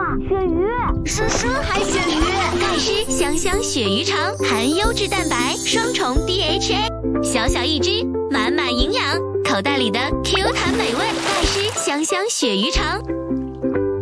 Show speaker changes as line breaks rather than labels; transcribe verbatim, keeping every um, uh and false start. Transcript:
鳕鱼，
叔叔还鳕鱼。
盖诗香香鳕鱼肠，含优质蛋白，双重 D H A， 小小一只，满满营养，口袋里的 Q 弹美味。盖诗香香鳕鱼肠。